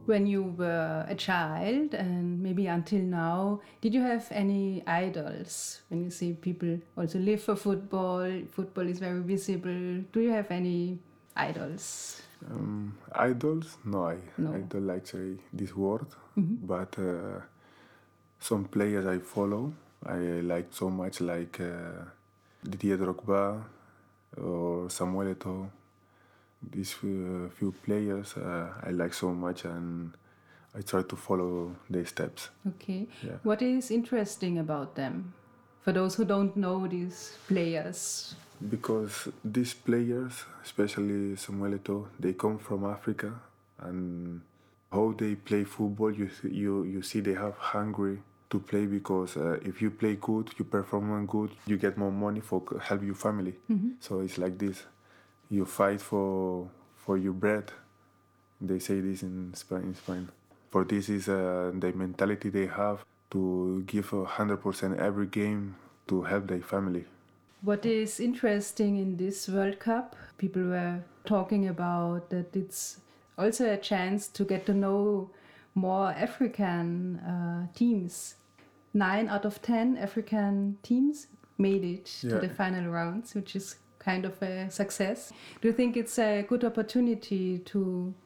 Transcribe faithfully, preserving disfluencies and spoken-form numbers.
When you were a child and maybe until now, did you have any idols? When you see people also live for football, football is very visible. Do you have any idols? Um, idols? No, I, No. I don't like say this word, mm-hmm. but uh, some players I follow, I like so much, like uh, Didier Drogba or Samuel Eto'o. These few, few players uh, I like so much, and I try to follow their steps. Okay. Yeah. What is interesting about them? For those who don't know these players. Because these players, especially Samuel Eto'o, they come from Africa, and how they play football, you you you see they have hungry to play, because uh, if you play good, you perform good, you get more money for help your family. Mm-hmm. So it's like this. You fight for for your bread. They say this in Spain. In Spain. For this is uh, the mentality they have to give a hundred percent every game to help their family. What is interesting in this World Cup, people were talking about that it's also a chance to get to know more African uh, teams. Nine out of ten African teams made it Yeah. to the final rounds, which is kind of a success. Do you think it's a good opportunity to